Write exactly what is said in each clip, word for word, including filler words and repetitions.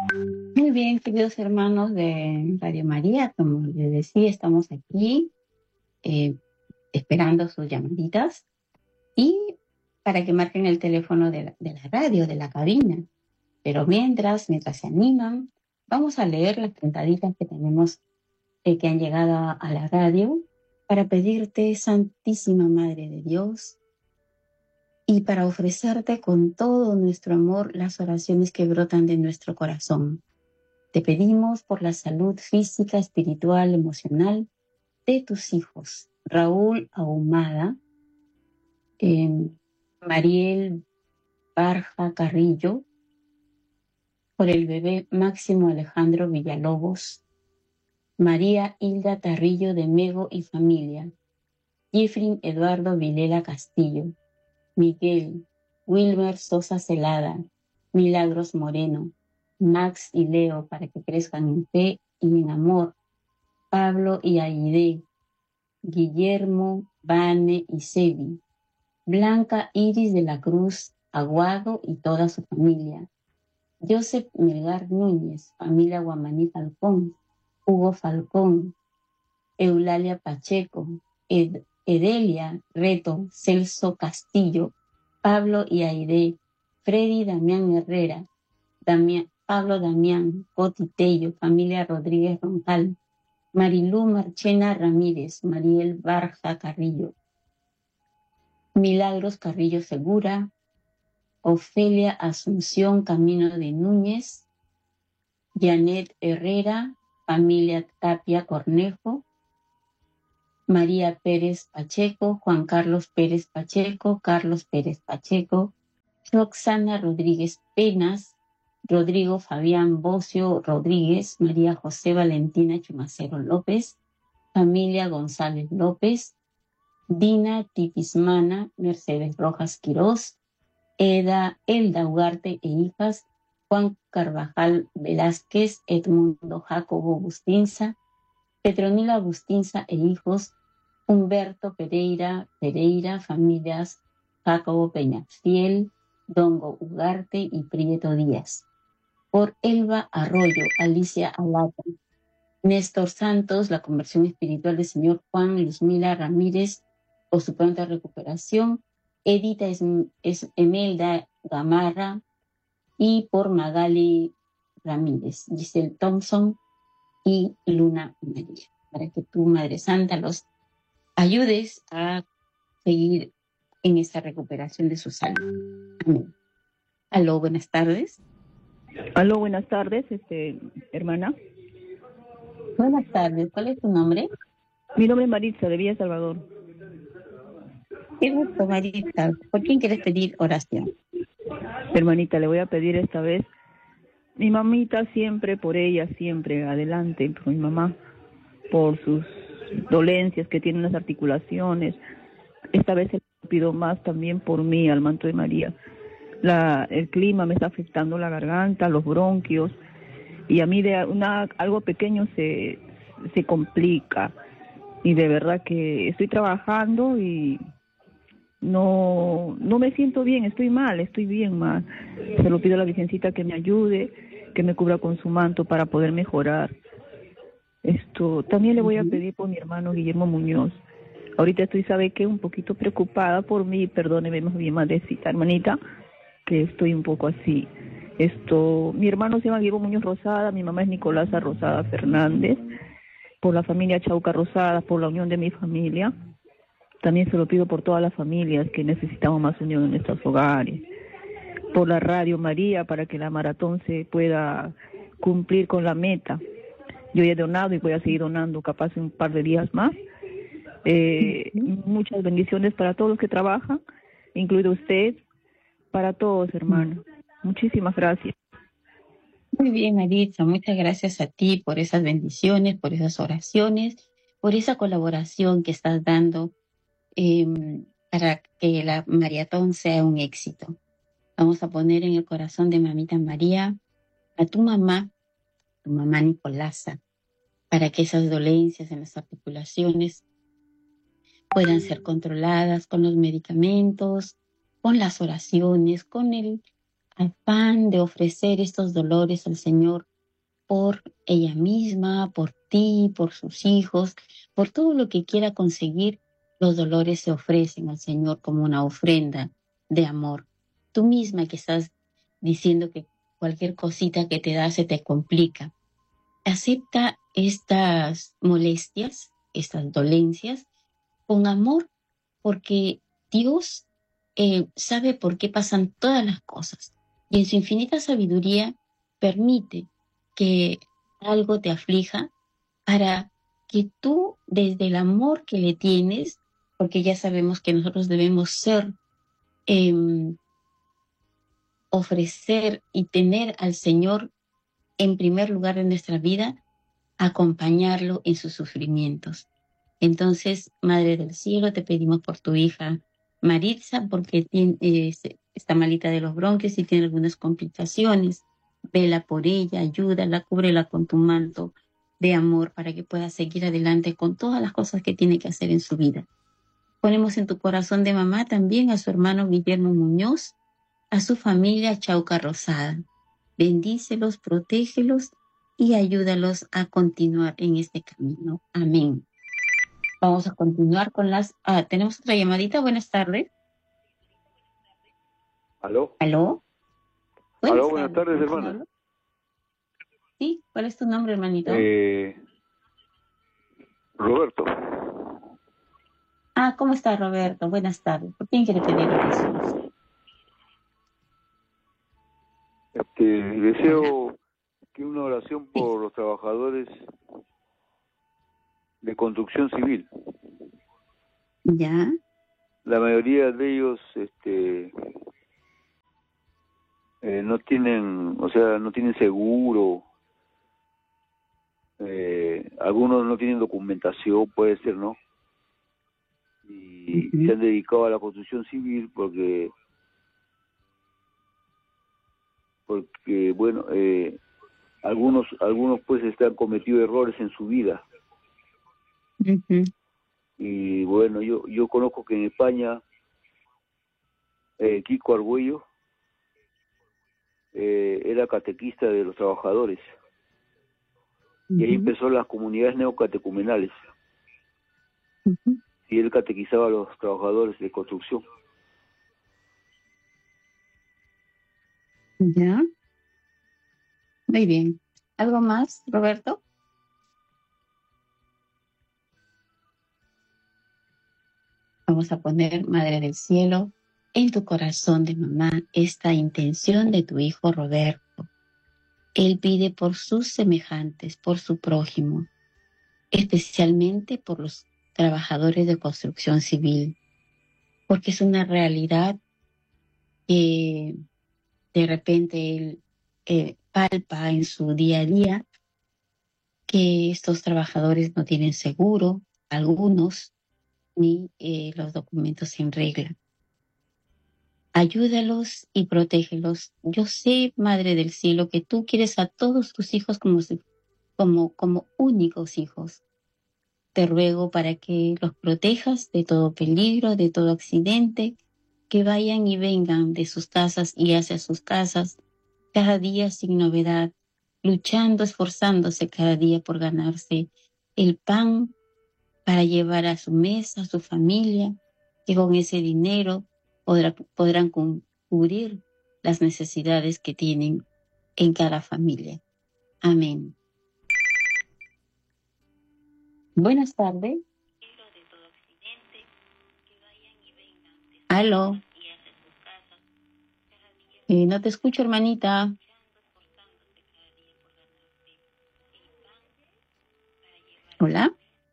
Muy bien, queridos hermanos de Radio María, como les decía, estamos aquí eh, esperando sus llamaditas y para que marquen el teléfono de la, de la radio, de la cabina. Pero mientras, mientras se animan, vamos a leer las puntaditas que tenemos eh, que han llegado a, a la radio para pedirte, Santísima Madre de Dios, y para ofrecerte con todo nuestro amor las oraciones que brotan de nuestro corazón. Te pedimos por la salud física, espiritual, emocional de tus hijos, Raúl Ahumada, eh, Mariel Barja Carrillo, por el bebé Máximo Alejandro Villalobos, María Hilda Tarrillo de Mego y familia, Jeffrey Eduardo Vilela Castillo, Miguel, Wilmer Sosa Celada, Milagros Moreno, Max y Leo para que crezcan en fe y en amor, Pablo y Aide, Guillermo, Vane y Sebi, Blanca Iris de la Cruz Aguado y toda su familia, Joseph Melgar Núñez, familia Guamaní Falcón, Hugo Falcón, Eulalia Pacheco, Ed, Edelia Reto, Celso Castillo, Pablo y Aide, Freddy Damián Herrera, Damián, Pablo Damián, Coti Tello, familia Rodríguez Roncal, Marilú Marchena Ramírez, Mariel Barja Carrillo, Milagros Carrillo Segura, Ofelia Asunción Camino de Núñez, Janet Herrera, familia Tapia Cornejo, María Pérez Pacheco, Juan Carlos Pérez Pacheco, Carlos Pérez Pacheco, Roxana Rodríguez Penas, Rodrigo Fabián Bocio Rodríguez, María José Valentina Chumacero López, familia González López, Dina Tipismana, Mercedes Rojas Quirós, Eda, Elda Ugarte e hijas, Juan Carvajal Velázquez, Edmundo Jacobo Bustinza, Petronila Bustinza e hijos, Humberto Pereira, Pereira, familias Jacobo Peñafiel, Dongo Ugarte y Prieto Díaz. Por Elba Arroyo, Alicia Alata, Néstor Santos, la conversión espiritual del señor Juan Luzmila Ramírez, por su pronta recuperación, Edita es, es Emelda Gamarra y por Magali Ramírez, Giselle Thompson y Luna María, para que tu Madre Santa los ayudes a seguir en esta recuperación de su salud. Amén. Aló, buenas tardes. Aló, buenas tardes, este, hermana. Buenas tardes, ¿cuál es tu nombre? Mi nombre es Maritza, de Villa Salvador. Qué gusto, Maritza. ¿Por quién quieres pedir oración? Hermanita, le voy a pedir esta vez, mi mamita siempre, por ella, siempre, adelante, por mi mamá, por sus dolencias que tienen las articulaciones. Esta vez se lo pido más también por mí, al manto de María. La, el clima me está afectando la garganta, los bronquios, y a mí de una, algo pequeño se, se complica. Y de verdad que estoy trabajando y no, no me siento bien, estoy mal, estoy bien mal. Se lo pido a la Virgencita que me ayude, que me cubra con su manto para poder mejorar. Esto también le voy a pedir por mi hermano Guillermo Muñoz. Ahorita estoy, ¿sabe qué? Un poquito preocupada por mí, perdóneme más bien, madrecita, hermanita, que estoy un poco así. Esto, mi hermano se llama Guillermo Muñoz Rosada, mi mamá es Nicolasa Rosada Fernández, por la familia Chauca Rosada, por la unión de mi familia. También se lo pido por todas las familias que necesitamos más unión en nuestros hogares. Por la Radio María, para que la maratón se pueda cumplir con la meta. Yo he donado y voy a seguir donando capaz en un par de días más. Eh, muchas bendiciones para todos los que trabajan, incluido usted, para todos, hermanos. Muchísimas gracias. Muy bien, Maritza, muchas gracias a ti por esas bendiciones, por esas oraciones, por esa colaboración que estás dando eh, para que la maratón sea un éxito. Vamos a poner en el corazón de Mamita María a tu mamá, tu mamá Nicolasa, para que esas dolencias en las articulaciones puedan ser controladas con los medicamentos, con las oraciones, con el afán de ofrecer estos dolores al Señor por ella misma, por ti, por sus hijos, por todo lo que quiera conseguir, los dolores se ofrecen al Señor como una ofrenda de amor. Tú misma que estás diciendo que cualquier cosita que te da se te complica. Acepta estas molestias, estas dolencias, con amor, porque Dios eh, sabe por qué pasan todas las cosas y en su infinita sabiduría permite que algo te aflija para que tú, desde el amor que le tienes, porque ya sabemos que nosotros debemos ser, eh, ofrecer y tener al Señor en primer lugar en nuestra vida, acompañarlo en sus sufrimientos. Entonces, Madre del Cielo, te pedimos por tu hija Maritza, porque tiene, eh, está malita de los bronquios y tiene algunas complicaciones. Vela por ella, ayúdala, cúbrela con tu manto de amor para que pueda seguir adelante con todas las cosas que tiene que hacer en su vida. Ponemos en tu corazón de mamá también a su hermano Guillermo Muñoz, a su familia Chauca Rosada. Bendícelos, protégelos y ayúdalos a continuar en este camino. Amén. Vamos a continuar con las... Ah, tenemos otra llamadita. Buenas tardes. ¿Aló? ¿Aló? Buenas Aló, buenas tardes, tardes hermana. Sí, ¿cuál es tu nombre, hermanito? Eh, Roberto. Ah, ¿cómo está, Roberto? Buenas tardes. ¿Por quién quiere pedir oraciones? Este, deseo que una oración por sí. los trabajadores de construcción civil. ¿Ya? La mayoría de ellos este, eh, no tienen, o sea, no tienen seguro. Eh, algunos no tienen documentación, puede ser, ¿no? Y uh-huh. se han dedicado a la construcción civil porque, porque bueno, eh, algunos, algunos pues han cometido errores en su vida. Uh-huh. Y bueno, yo yo conozco que en España, eh, Kiko Argüello eh, era catequista de los trabajadores. Uh-huh. Y ahí empezó las comunidades neocatecumenales. Uh-huh. Y él catequizaba a los trabajadores de construcción. Ya. Muy bien. ¿Algo más, Roberto? Vamos a poner, Madre del Cielo, en tu corazón de mamá esta intención de tu hijo Roberto. Él pide por sus semejantes, por su prójimo, especialmente por los trabajadores de construcción civil, porque es una realidad que de repente él eh, palpa en su día a día, que estos trabajadores no tienen seguro, algunos, ni eh, los documentos en regla. Ayúdalos y protégelos. Yo sé, Madre del Cielo, que tú quieres a todos tus hijos como, como, como únicos hijos. Te ruego para que los protejas de todo peligro, de todo accidente, que vayan y vengan de sus casas y hacia sus casas, cada día sin novedad, luchando, esforzándose cada día por ganarse el pan para llevar a su mesa, a su familia, que con ese dinero podrá, podrán cubrir las necesidades que tienen en cada familia. Amén. Buenas tardes. Aló. Eh, no te escucho, hermanita. Hola.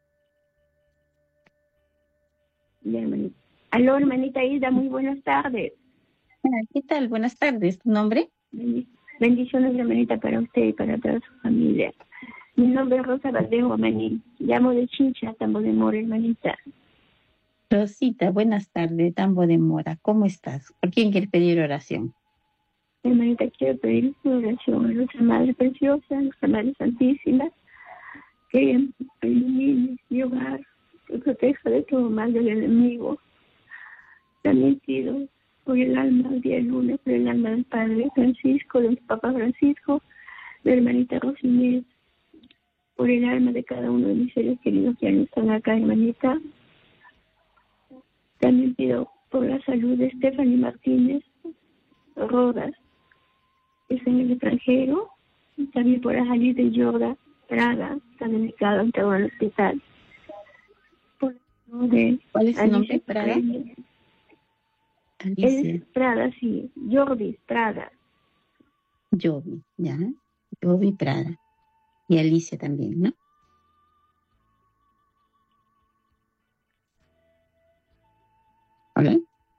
Hermanita. Aló, hermanita Hilda, muy buenas tardes. Ah, ¿qué tal? Buenas tardes. ¿Tu nombre? Bendiciones, hermanita, para usted y para toda su familia. Mi nombre es Rosa Valdejo, maní. Llamo de Chincha, Tambo de Mora, hermanita. Rosita, buenas tardes, Tambo de Mora. ¿Cómo estás? ¿Por quién quieres pedir oración? Hermanita, quiero pedir su oración a nuestra Madre Preciosa, a nuestra Madre Santísima, que ella ilumine mi hogar, que proteja de todo mal del enemigo. También pido por el alma del día lunes, por el alma del Padre Francisco, del Papa Francisco, de la hermanita Rosinés, por el alma de cada uno de mis seres queridos que ya no están acá, hermanita. También pido por la salud de Stephanie Martínez Rodas, que está en el extranjero, y también por Ajalí de Yoda Prada, está delicado, está en el hospital. Por de ¿Cuál es su Alicia nombre? ¿Prada? Sucre- Alicia. Es Prada, sí, Jordi Prada. Jovi, ¿ya? Jovi Prada. Y Alicia también, ¿no? Hola.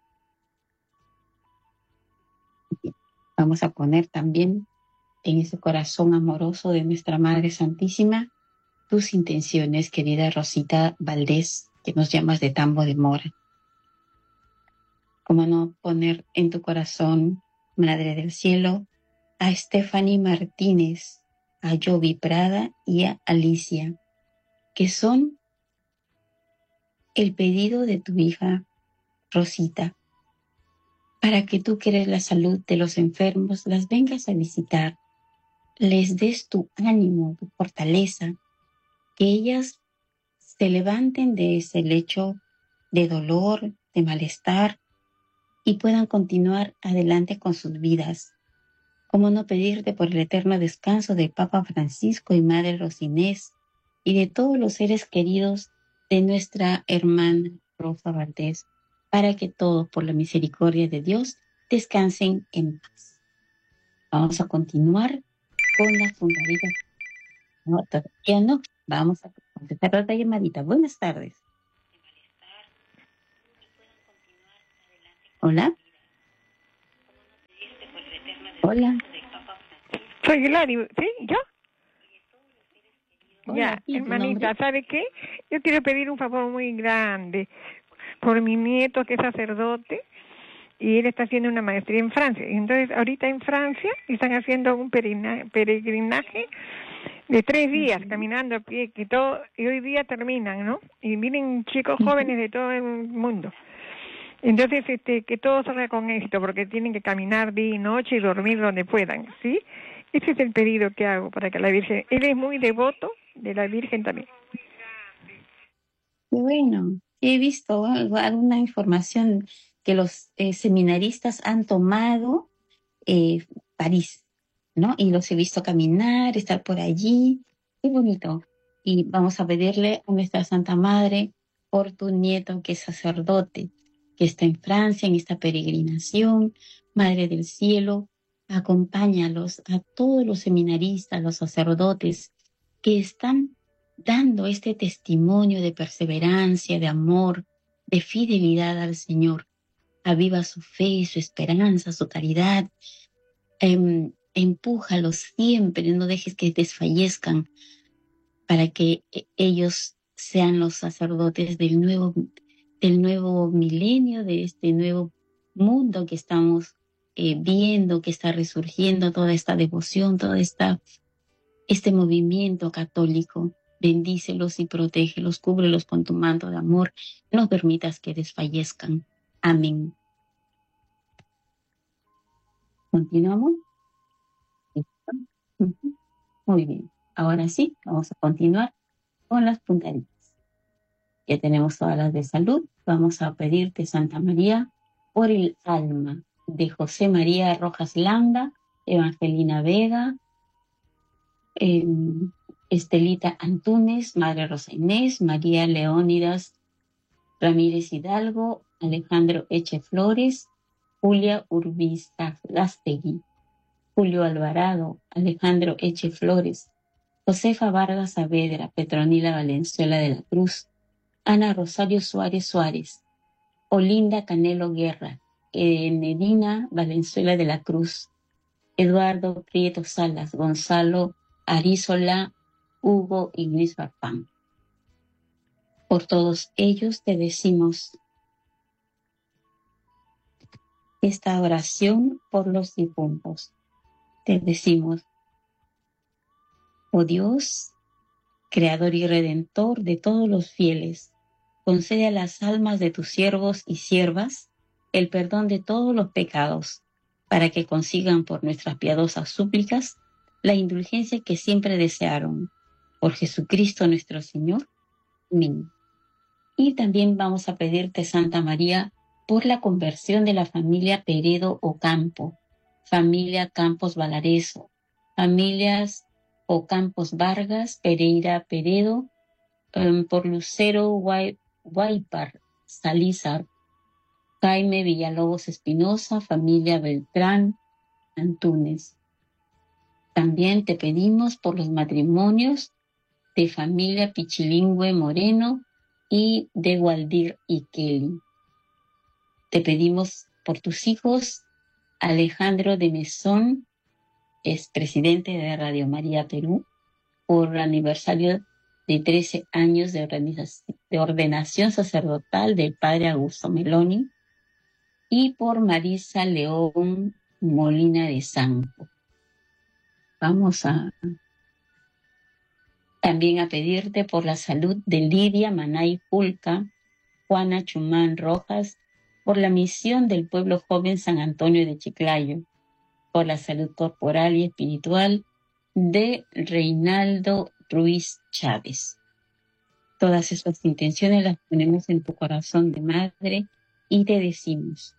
Bien. Vamos a poner también en ese corazón amoroso de nuestra Madre Santísima tus intenciones, querida Rosita Valdés, que nos llamas de Tambo de Mora. ¿Cómo no poner en tu corazón, Madre del Cielo, a Stephanie Martínez, a Jovi Prada y a Alicia, que son el pedido de tu hija Rosita, para que tú, que eres la salud de los enfermos, las vengas a visitar, les des tu ánimo, tu fortaleza, que ellas se levanten de ese lecho de dolor, de malestar, y puedan continuar adelante con sus vidas. ¿Cómo no pedirte por el eterno descanso del Papa Francisco y Madre Rosinés y de todos los seres queridos de nuestra hermana Rosa Valdés, para que todos, por la misericordia de Dios, descansen en paz? Vamos a continuar con las puntaditas. No, todavía no. Vamos a contestar otra llamadita. Buenas tardes. Hola. Hola. Soy Hilari, ¿sí? ¿Yo? Hola, Ya, ¿y tu hermanita, nombre? ¿sabe qué? Yo quiero pedir un favor muy grande por mi nieto que es sacerdote y él está haciendo una maestría en Francia. Y entonces, ahorita en Francia están haciendo un perina- peregrinaje de tres días, Ujú. caminando a pie, y todo, y hoy día terminan, ¿no? Y vienen chicos Ujú. jóvenes de todo el mundo. Entonces, este, que todo salga con esto, porque tienen que caminar día y noche y dormir donde puedan, ¿sí? Ese es el pedido que hago para que la Virgen, él es muy devoto de la Virgen también. Qué bueno. He visto algo- alguna información que los eh, seminaristas han tomado eh, París, ¿no? Y los he visto caminar, estar por allí. Qué bonito. Y vamos a pedirle a nuestra Santa Madre por tu nieto que es sacerdote, que está en Francia en esta peregrinación. Madre del Cielo, acompáñalos a todos los seminaristas, los sacerdotes que están dando este testimonio de perseverancia, de amor, de fidelidad al Señor. Aviva su fe, su esperanza, su caridad. Em, empújalos siempre, no dejes que desfallezcan, para que eh, ellos sean los sacerdotes del nuevo, del nuevo milenio, de este nuevo mundo que estamos eh, viendo, que está resurgiendo, toda esta devoción, todo esta, este movimiento católico. Bendícelos y protégelos, cúbrelos con tu manto de amor. No permitas que desfallezcan. Amén. ¿Continuamos? ¿Listo? Ujú. Muy bien. Ahora sí, vamos a continuar con las puntaditas. Ya tenemos todas las de salud. Vamos a pedirte, Santa María, por el alma de José María Rojas Landa, Evangelina Vega, eh, Estelita Antúnez, Madre Rosa Inés, María Leónidas Ramírez Hidalgo, Alejandro Eche Flores, Julia Urbizastegui, Julio Alvarado, Alejandro Eche Flores, Josefa Vargas Saavedra, Petronila Valenzuela de la Cruz, Ana Rosario Suárez Suárez, Olinda Canelo Guerra, Enedina Valenzuela de la Cruz, Eduardo Prieto Salas, Gonzalo Arízola, Hugo Ignis Barpán. Por todos ellos te decimos esta oración por los difuntos. Te decimos: oh Dios, Creador y Redentor de todos los fieles, concede a las almas de tus siervos y siervas el perdón de todos los pecados, para que consigan por nuestras piadosas súplicas la indulgencia que siempre desearon. Por Jesucristo nuestro Señor. Amén. Y también vamos a pedirte, Santa María, por la conversión de la familia Peredo Ocampo, familia Campos Valareso, familias Ocampos Vargas, Pereira Peredo, um, por Lucero Guay, Guaypar Salízar, Jaime Villalobos Espinosa, familia Beltrán Antúnez. También te pedimos por los matrimonios de familia Pichilingüe Moreno y de Waldir y Kelly. Te pedimos por tus hijos, Alejandro de Mesón, es presidente de Radio María Perú, por el aniversario de trece años de ordenación, de ordenación sacerdotal del padre Augusto Meloni, y por Marisa León Molina de Sanco. Vamos a también a pedirte por la salud de Lidia Manay Pulca, Juana Chumán Rojas, por la misión del pueblo joven San Antonio de Chiclayo, por la salud corporal y espiritual de Reinaldo Ruiz Chávez. Todas estas intenciones las ponemos en tu corazón de madre y te decimos: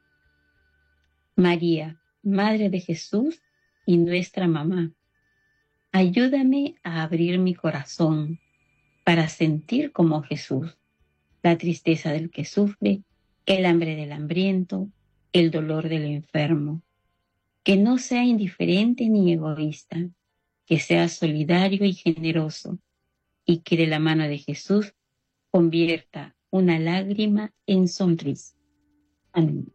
María, Madre de Jesús y nuestra mamá, ayúdame a abrir mi corazón para sentir como Jesús la tristeza del que sufre, el hambre del hambriento, el dolor del enfermo. Que no sea indiferente ni egoísta, que sea solidario y generoso, y que de la mano de Jesús convierta una lágrima en sonrisa. Amén.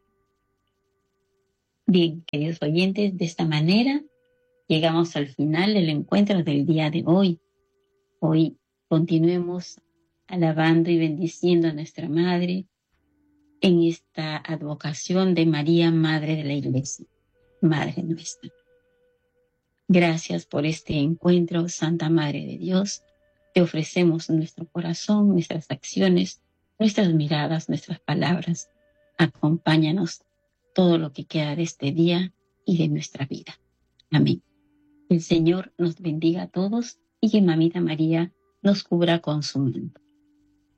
Bien, queridos oyentes, de esta manera llegamos al final del encuentro del día de hoy. Hoy continuemos alabando y bendiciendo a nuestra Madre en esta advocación de María, Madre de la Iglesia, Madre nuestra. Gracias por este encuentro, Santa Madre de Dios. Te ofrecemos nuestro corazón, nuestras acciones, nuestras miradas, nuestras palabras. Acompáñanos todo lo que queda de este día y de nuestra vida. Amén. El Señor nos bendiga a todos y que Mamita María nos cubra con su manto.